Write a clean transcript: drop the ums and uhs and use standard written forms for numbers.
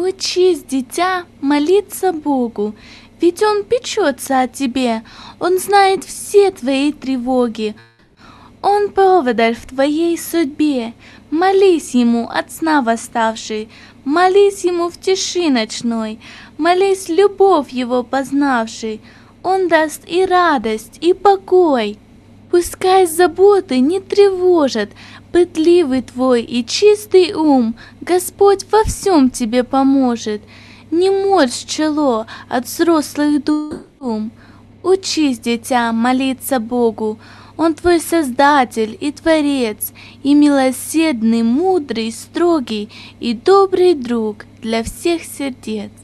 Учись, дитя, молиться Богу, ведь Он печется о тебе, Он знает все твои тревоги. Он поводырь в твоей судьбе, молись Ему от сна восставший, молись Ему в тиши ночной, молись любовь Его познавший, Он даст и радость, и покой. Пускай заботы не тревожат пытливый твой и чистый ум, Господь во всем тебе поможет. Не морщ чело от взрослых дум. Учись, дитя, молиться Богу, Он твой Создатель и Творец, и милосердный, мудрый, строгий и добрый друг для всех сердец.